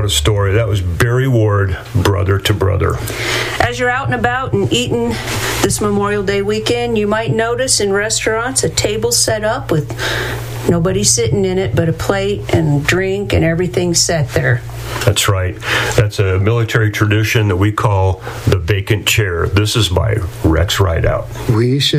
a story. That was Barry Ward, Brother to Brother. As you're out and about and eating this Memorial Day weekend, you might notice in restaurants a table set up with nobody sitting in it but a plate and drink and everything set there. That's right. That's a military tradition that we call the vacant chair. This is by Rex Rideout. We shall